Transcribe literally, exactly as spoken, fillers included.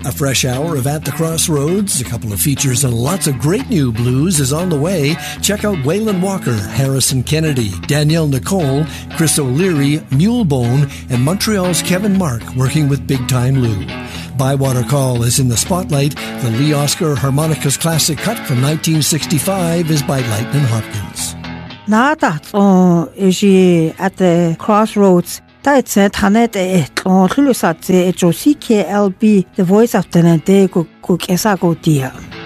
A fresh hour of At the Crossroads, a couple of features, and lots of great new blues is on the way. Check out Waylon Walker, Harrison Kennedy, Danielle Nicole, Chris O'Leary, Mulebone, and Montreal's Kevin Mark working with Big Time Lou. Bywater Call is in the spotlight. The Lee Oscar Harmonicas classic cut from nineteen sixty-five is by Lightnin' Hopkins. Nada, oh, is at the Crossroads. That's it, Hanet, oh, Lulusat, C K L B, the voice of the Nante, Cook, Esago, dear.